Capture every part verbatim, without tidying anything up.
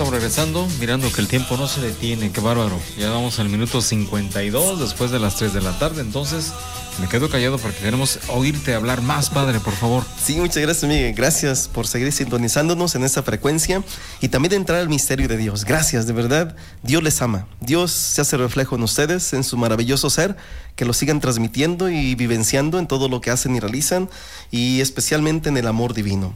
estamos regresando, mirando que el tiempo no se detiene, qué bárbaro. Ya vamos al minuto cincuenta y dos después de las tres de la tarde, entonces me quedo callado porque queremos oírte hablar más, padre, por favor. Sí, muchas gracias, Miguel. Gracias por seguir sintonizándonos en esta frecuencia y también de entrar al misterio de Dios. Gracias, de verdad. Dios les ama. Dios se hace reflejo en ustedes, en su maravilloso ser, que lo sigan transmitiendo y vivenciando en todo lo que hacen y realizan, y especialmente en el amor divino.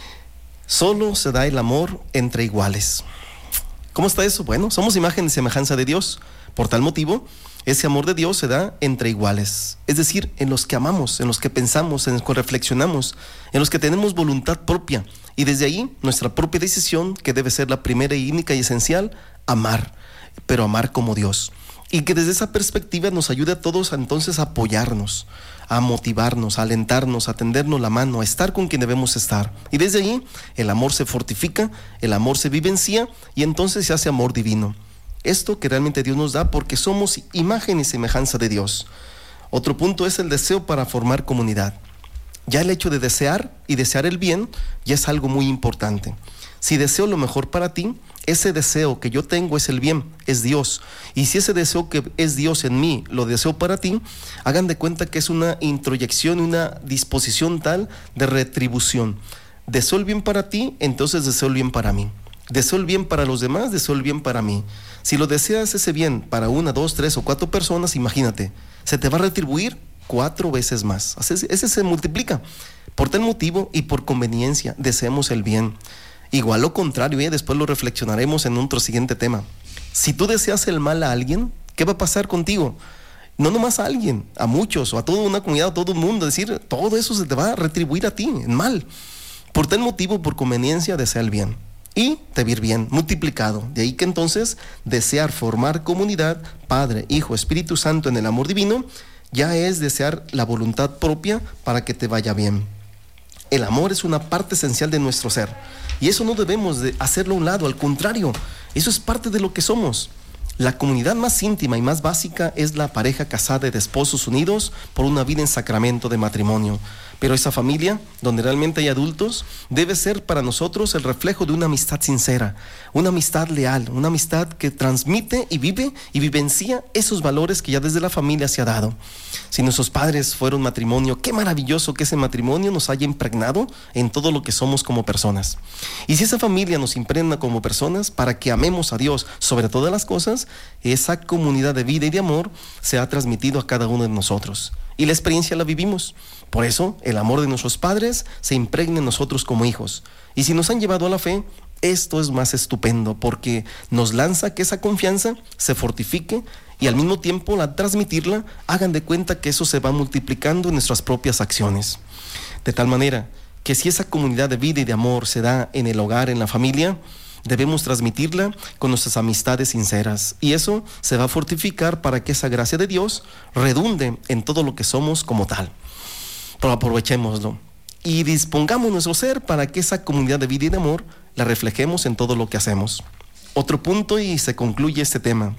Solo se da el amor entre iguales. ¿Cómo está eso? Bueno, somos imagen y semejanza de Dios. Por tal motivo, ese amor de Dios se da entre iguales. Es decir, en los que amamos, en los que pensamos, en los que reflexionamos, en los que tenemos voluntad propia. Y desde ahí, nuestra propia decisión, que debe ser la primera y única y esencial, amar, pero amar como Dios. Y que desde esa perspectiva nos ayude a todos a, entonces a apoyarnos, a motivarnos, a alentarnos, a tendernos la mano, a estar con quien debemos estar. Y desde ahí el amor se fortifica, el amor se vivencia y entonces se hace amor divino. Esto que realmente Dios nos da porque somos imagen y semejanza de Dios. Otro punto es el deseo para formar comunidad. Ya el hecho de desear y desear el bien ya es algo muy importante. Si deseo lo mejor para ti, ese deseo que yo tengo es el bien, es Dios. Y si ese deseo que es Dios en mí, lo deseo para ti, hagan de cuenta que es una introyección, una disposición tal de retribución. Deseo el bien para ti, entonces deseo el bien para mí. Deseo el bien para los demás, deseo el bien para mí. Si lo deseas ese bien para una, dos, tres o cuatro personas, imagínate, se te va a retribuir cuatro veces más. Ese se multiplica. Por tal motivo y por conveniencia, deseemos el bien. Igual lo contrario, ¿eh? Después lo reflexionaremos en otro siguiente tema. Si tú deseas el mal a alguien, ¿qué va a pasar contigo? No nomás a alguien, a muchos, o a toda una comunidad, a todo el mundo. Es decir, todo eso se te va a retribuir a ti, en mal. Por tal motivo, por conveniencia, desea el bien. Y te va a ir bien, multiplicado. De ahí que entonces, desear formar comunidad, Padre, Hijo, Espíritu Santo en el amor divino, ya es desear la voluntad propia para que te vaya bien. El amor es una parte esencial de nuestro ser. Y eso no debemos de hacerlo a un lado, al contrario, eso es parte de lo que somos. La comunidad más íntima y más básica es la pareja casada de esposos unidos por una vida en sacramento de matrimonio. Pero esa familia, donde realmente hay adultos, debe ser para nosotros el reflejo de una amistad sincera, una amistad leal, una amistad que transmite y vive y vivencia esos valores que ya desde la familia se ha dado. Si nuestros padres fueron matrimonio, qué maravilloso que ese matrimonio nos haya impregnado en todo lo que somos como personas. Y si esa familia nos impregna como personas para que amemos a Dios sobre todas las cosas, esa comunidad de vida y de amor se ha transmitido a cada uno de nosotros. Y la experiencia la vivimos. Por eso, el amor de nuestros padres se impregna en nosotros como hijos. Y si nos han llevado a la fe, esto es más estupendo, porque nos lanza que esa confianza se fortifique y al mismo tiempo al transmitirla, hagan de cuenta que eso se va multiplicando en nuestras propias acciones. De tal manera que si esa comunidad de vida y de amor se da en el hogar, en la familia, debemos transmitirla con nuestras amistades sinceras y eso se va a fortificar para que esa gracia de Dios redunde en todo lo que somos como tal. Pero aprovechémoslo y dispongamos nuestro ser para que esa comunidad de vida y de amor la reflejemos en todo lo que hacemos. Otro punto y se concluye este tema: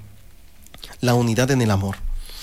la unidad en el amor.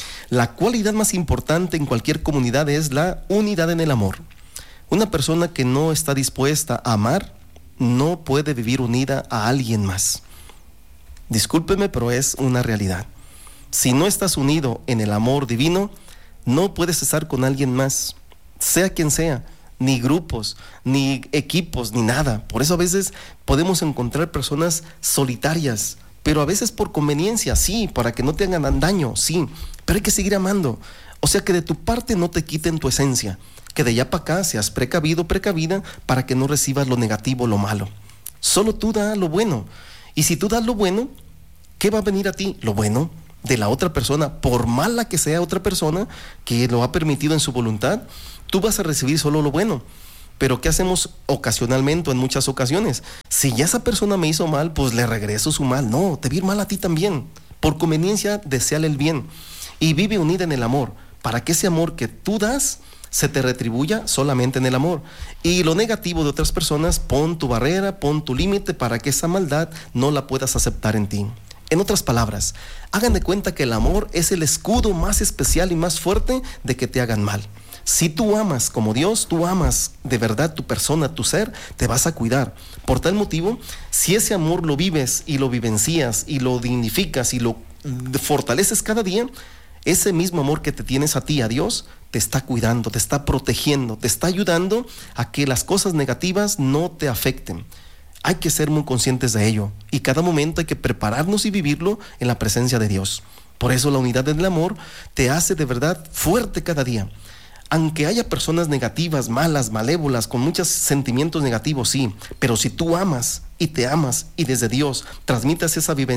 La cualidad más importante en cualquier comunidad es la unidad en el amor. Una persona que no está dispuesta a amar no puede vivir unida a alguien más. Discúlpeme, pero es una realidad. Si no estás unido en el amor divino, no puedes estar con alguien más, sea quien sea, ni grupos, ni equipos, ni nada. Por eso a veces podemos encontrar personas solitarias, pero a veces por conveniencia, sí, para que no te hagan daño, sí, pero hay que seguir amando. O sea, que de tu parte no te quiten tu esencia, que de allá para acá seas precavido, precavida, para que no recibas lo negativo, lo malo. Solo tú da lo bueno. Y si tú das lo bueno, ¿qué va a venir a ti? Lo bueno de la otra persona, por mala que sea otra persona, que lo ha permitido en su voluntad, tú vas a recibir solo lo bueno. Pero ¿qué hacemos ocasionalmente o en muchas ocasiones? Si ya esa persona me hizo mal, pues le regreso su mal. No, te vi mal a ti también. Por conveniencia, deséale el bien. Y vive unida en el amor, para que ese amor que tú das se te retribuya solamente en el amor. Y lo negativo de otras personas, pon tu barrera, pon tu límite para que esa maldad no la puedas aceptar en ti. En otras palabras, hagan de cuenta que el amor es el escudo más especial y más fuerte de que te hagan mal. Si tú amas como Dios, tú amas de verdad tu persona, tu ser, te vas a cuidar. Por tal motivo, si ese amor lo vives y lo vivencias y lo dignificas y lo fortaleces cada día, ese mismo amor que te tienes a ti, a Dios, te está cuidando, te está protegiendo, te está ayudando a que las cosas negativas no te afecten. Hay que ser muy conscientes de ello y cada momento hay que prepararnos y vivirlo en la presencia de Dios. Por eso la unidad del amor te hace de verdad fuerte cada día. Aunque haya personas negativas, malas, malévolas, con muchos sentimientos negativos, sí, pero si tú amas y te amas y desde Dios transmites esa vivencia,